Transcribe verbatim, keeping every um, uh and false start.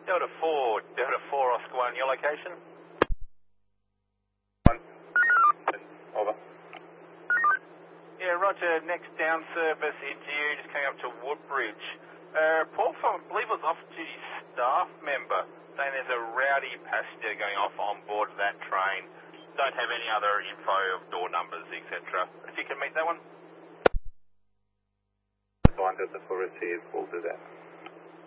Delta four, Delta four, Oscar one, your location? One. Over. Yeah, roger. Next down service into you, just coming up to Woodbridge. Uh, report from, I believe it was off-duty staff member, saying there's a rowdy passenger going off on board that train. Don't have any other info of door numbers, et cetera. If you can meet that one. One Delta four received, we'll do that.